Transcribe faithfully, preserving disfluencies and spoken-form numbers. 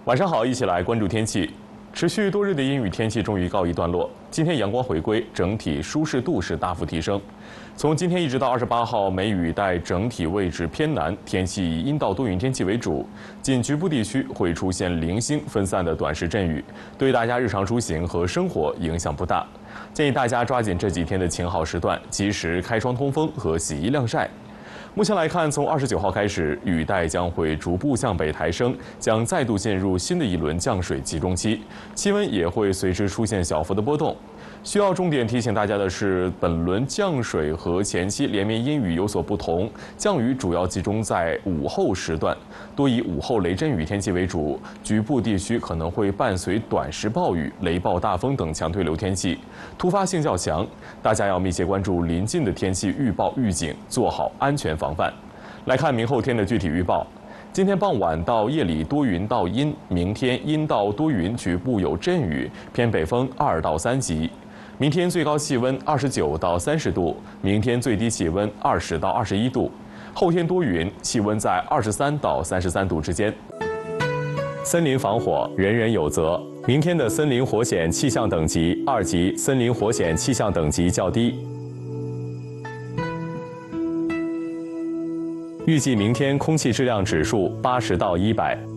晚上好，一起来关注天气。持续多日的阴雨天气终于告一段落，今天阳光回归，整体舒适度是大幅提升。从今天一直到二十八号，梅雨带整体位置偏南，天气以阴到多云天气为主，仅局部地区会出现零星分散的短时阵雨，对大家日常出行和生活影响不大。建议大家抓紧这几天的晴好时段，及时开窗通风和洗衣晾晒。目前来看，从二十九号开始，雨带将会逐步向北抬升，将再度进入新的一轮降水集中期，气温也会随之出现小幅的波动。需要重点提醒大家的是，本轮降水和前期连绵阴雨有所不同，降雨主要集中在午后时段，多以午后雷阵雨天气为主，局部地区可能会伴随短时暴雨、雷暴大风等强对流天气，突发性较强，大家要密切关注临近的天气预报预警，做好安全防范。来看明后天的具体预报。今天傍晚到夜里多云到阴，明天阴到多云，局部有阵雨，偏北风二到三级。明天最高气温二十九到三十度，明天最低气温二十到二十一度。后天多云，气温在二十三到三十三度之间。森林防火，人人有责。明天的森林火险气象等级二级，森林火险气象等级较低。预计明天空气质量指数八十到一百。